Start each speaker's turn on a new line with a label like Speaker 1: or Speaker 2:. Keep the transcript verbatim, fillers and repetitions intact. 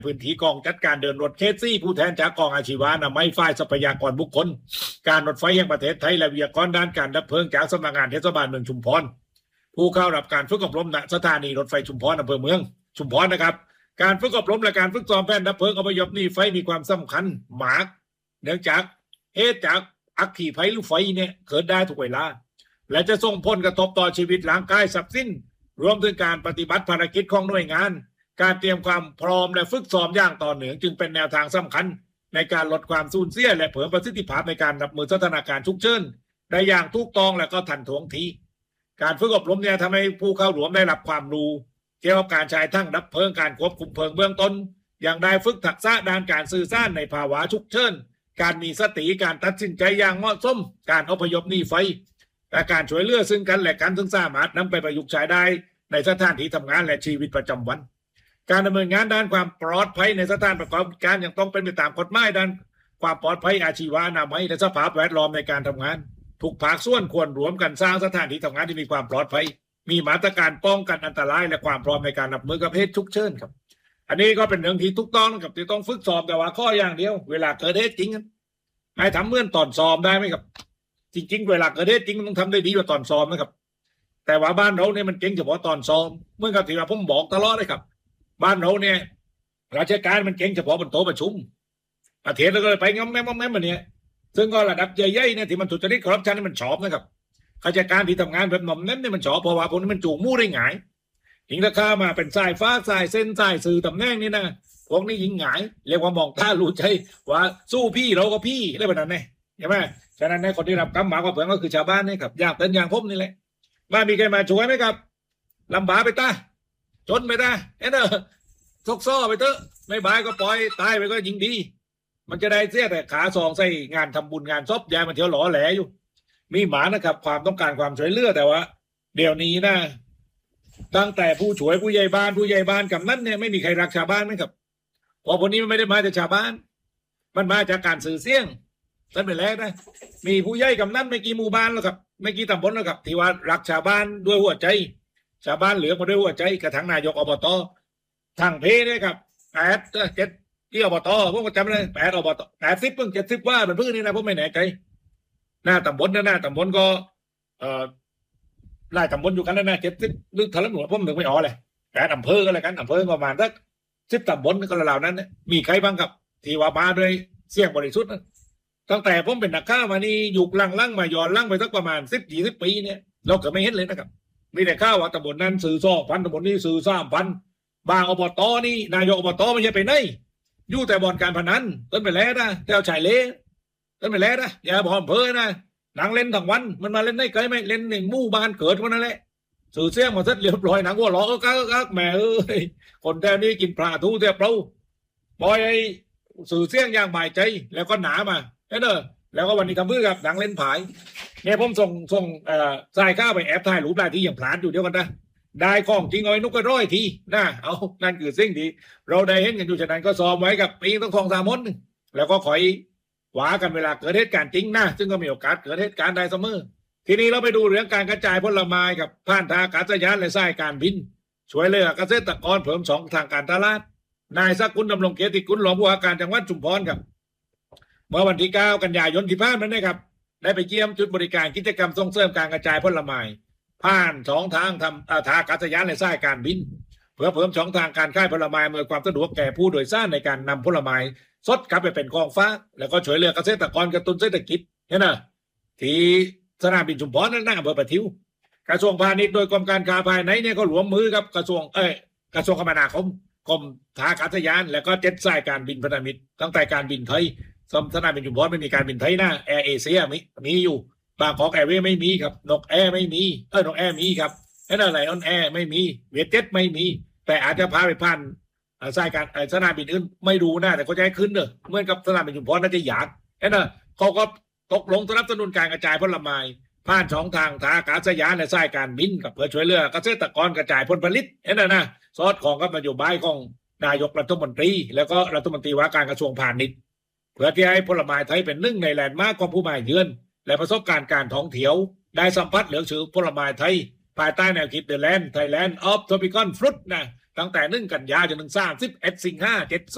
Speaker 1: พื้นที่กองจัดการเดินรถเคสซี่ผู้แทนจากกองอาชีวะนำไม้ฝ่ายทรัพยากรบุคคลการรถไฟแห่งประเทศไทยและวิทยากรด้านการดับเพลิงจากสำนักงานเทศบาลเมืองชุมพรผู้เข้ารับการฝึกอบรมณสถานีรถไฟชุมพรอำเภอเมืองชุมพรนะครับการฝึกอบรมและการฝึกซ้อมแผนดับเพลิงอพยพหนีไฟมีความสำคัญมากเนื่องจากเหตุจากอัคคีภัยหรือไฟเนี่ยเกิดได้ทุกเวลาและจะส่งผลกระทบต่อชีวิตร่างกายทรัพย์สินรวมถึงการปฏิบัติภารกิจของหน่วยงานการเตรียมความพร้อมและฝึกซ้อมอย่างต่อเนื่องจึงเป็นแนวทางสำคัญในการลดความสูญเสียและเพิ่มประสิทธิภาพในการรับมือสถานการณ์ฉุกเฉินได้อย่างถูกต้องและก็ทันท่วงทีการฝึกอบรมเนี่ยทำให้ผู้เข้าร่วมได้รับความรู้เกี่ยวกับการใช้ทั้งดับเพลิงการควบคุมเพลิงเบื้องต้นอย่างได้ฝึกทักษะด้านการสื่อสารในภาวะฉุกเฉินการมีสติการตัดสินใจอย่างเหมาะสมการอพยพหนีไฟและการช่วยเหลือซึ่งกันและกันซึ่งสามารถนำไปประยุกต์ใช้ได้ในสถานที่ทำงานและชีวิตประจำวันการดำเนินงานด้านความปลอดภัยในสถานประกอบการยังต้องเป็นไปตามกฎหมายด้านความปลอดภัยอาชีวะอนามัยและสภาพแวดล้อมในการทำงานทุกภาคส่วนควรรวมกันสร้างสถานที่ทำงานที่มีความปลอดภัยมีมาตรการป้องกันอันตรายและความพร้อมในการรับมือกับเหตุฉุกเฉินครับอันนี้ก็เป็นเรื่องที่ถูกต้องนะครับที่ต้องฝึกซ้อมแต่ว่าข้ออย่างเดียวเวลาเกิดเหตุจริงให้ทำเหมือนตอนซ้อมได้ไหมครับจริงๆเวลาเกิดเหตุจริงมันต้องทำได้ดีกว่าตอนซ้อมนะครับแต่ว่าบ้านเราเนี่ยมันเก่งเฉพาะตอนซ้อมเมื่อกับที่ว่าผมบอกตลอดเลยครับบ้านเราเนี่ยราชการมันเก่งเฉพาะบนโต๊ะประชุมประเทศเราก็เลยไปง้อมแง้มง้อมแง้มแบบนี้ซึ่งก็ระดับใหญ่ๆเนี่ยที่มันทุจริตคอร์รัปชันนี่มันชอบนะครับข้าราชการที่ทำงานแบบหน่อมแนมเนี่ยมันชอบเพราะว่าพวกนี้มันจูงมู่ได้หงายยิงราคามาเป็นสายฟ้าสายเส้นสายสื่อตำแหน่งนี่นะพวกนี้ยิงหงายเรียกว่ามองท่ารู้ใจว่าสู้พี่เราก็พี่ได้แบบนั้นไงใช่ไหมฉะนั้นในคนที่รับกรรมหมากกว่าเพื่อนก็คือชาวบ้านนี่ครับอย่างเป็นอย่างผมนี่แหละบ้านมีใครมาช่วยไหมครับลำบากไปตาจนไปตาเอ็นเออซกซ้อไปเถอะไม่บายก็ปล่อยตายไปก็ยิงดีมันจะได้เสียแต่ขาซองใส่งานทำบุญงานซบยายมันเที่ยวหล่อแหลอยู่มีหมานะครับความต้องการความช่วยเหลือแต่ว่าเดี๋ยวนี้นะตั้งแต่ผู้ช่วยผู้ใหญ่บ้านผู้ใหญ่บ้านกับนั้นเนี่ยไม่มีใครรักชาวบ้านไหมครับเพราะคนนี้มันไม่ได้มาจากชาวบ้านมันมาจากการสื่อเสียงนั่นเป็นแรกนะมีผู้ใหญ่กับนั้นไม่กี่หมู่บ้านแล้วครับไม่กี่ตำบลแล้วครับที่ว่ารักชาวบ้านด้วยหัวใจชาวบ้านเหลือมาด้วยหัวใจกระทั่งนายกอบตทางเพเนี่ยครับแปดเจ็ดที่อบตพวกก็จำเลยแปดอบตแปดสิบเพิ่งเจ็ดสิบว่าเป็นเพิ่งนี่นะผมไม่แน่ใจหน้าตำบลนะหน้าตำบลก็เอ่อไล่ตำบลอยู่กันแล้วนะเจ็ดสิบลึกทะลุหนวดผมถึงไม่อ๋อเลยแปดอำเภอก็แล้วกันอำเภอประมาณสักสิบตำบลก็เหล่านั้นเนี่ยมีใครบ้างครับที่ว่ามาด้วยเสียงบริสุทธิ์นะตั้งแต่ผมเป็นนักข่าวมานี่อยู่ลังลังมาย้อนลังไปสักประมาณสิบยี่สิบปีเนี่ยเราก็ไม่เห็นเลยนะครับมีแต่ข่าวว่าตำบลนั้นสื่อสองพันตำบลนี้สื่อสามพันบางอบตนี่นายกอบตไม่ใช่ไปไหนอยู่แต่บ่อนการพนันต้นไปแล้วนะแถวชายเลต้นไปแล้วนะอย่าบอกอำเภอนะหนังเล่นทั้งวันมันมาเล่นได้ไกลไหมเล่นในหมู่บ้านเกิดวันนั้นแหละสื่อเสียงมาเสร็จเรียบร้อยหนังวัวล้อก็กักกักแม่เอ้ยคนแถวนี้กินปลาทูเทียบเราปล่อยไอ้สื่อเสียงอย่างบ่ายใจแล้วก็หนามาเด้อแล้วก็วันนี้ทำเพื่อกับหนังเล่นผายเนี่ยผมส่งส่งเอ่อสายข้าวไปแอบถ่ายรูปได้ที่อย่างพลานอยู่เดียวกันนะได้ของจริงเอาไอ้นุกก็ร้อยทีนะเอานั่นคือสิ่งที่เราได้เห็นกันอยู่ฉะนั้นก็ซ้อมไว้กับปีต้องทองสามมดแล้วก็คอยหวากันเวลาเกิดเหตุการณ์จริงนะซึ่งก็มีโอกาสเกิดเหตุการณ์ได้เสมอทีนี้เราไปดูเรื่องการกระจายผลไม้กับผ่านทางอากาศยานและสายการบินช่วยเหลือเกษตรกรเพิ่มสองทางการตลาดนายสกุลดำรงเกียรติกุลรองผู้ว่าการจังหวัดชุมพรครับเมื่อวันที่เก้ากันยายนที่ผ่านมาเนี่ยครับได้ไปเยี่ยมจุดบริการกิจกรรมส่งเสริมการกระจายผลไม้ผ่านสองทางทำทางอากาศยานและสายการบินเพื่อเพิ่มช่องทางการขายผลไม้เมื่อความสะดวกแก่ผู้โดยสารในการนำผลไม้สดกลับไปเป็นของฟ้าแล้วก็ช่วยเหลือเกษตรกรกระตุ้นเศรษฐกิจเห็นไหมที่สนามบินชุมพรนั่นนะอำเภอประทิวกระทรวงพาณิชย์โดยกรมการค้าภายในเนี่ยก็รวมมือกับกระทรวงเอ้ยกระทรวงคมนาคมกรมท่าอากาศยานแล้วก็เจ็ดสายการบินพันธมิตรตั้งแต่การบินไทยสนามบินชุมพรไม่มีการบินไทยนะแอร์เอเชียมีมีอยู่บางกอกแอร์เวย์ไม่มีครับนกแอร์ไม่มีเออนกแอร์มีครับแอนอะไรออนแอร์ไม่มีเวทเจ็ตไม่มีแต่อาจจะพาไปพันสายการสนามบินอื่นไม่รู้นะแต่เขาจะให้ขึ้นเนอะเหมือนกับสนามบินชุมพรน่าจะอยากแอนน่ะเขาก็ตกลงสนับสนุนการกระจายผลไม้ผ่านช่องทางทางอากาศยานและสายการบินกับเพื่อช่วยเหลือเกษตรกรกระจายผลผลิตแอนน่ะนะสอดคล้องกับนโยบายของนายกรัฐมนตรีแล้วก็รัฐมนตรีว่าการกระทรวงพาณิชย์เพื่อที่ให้ผลไม้ไทยเป็นหนึ่งในแลนด์มาร์คของผู้มาเยือนและประสบการณ์การท่องเที่ยวได้สัมผัสเหลืองชื่อผลไม้ไทยภายใต้แนวคิด The Land Thailand of Tropical Fruit นะตั้งแต่หนึ่งกันยายนถึงสามสิบเอ็ดสิงหาคม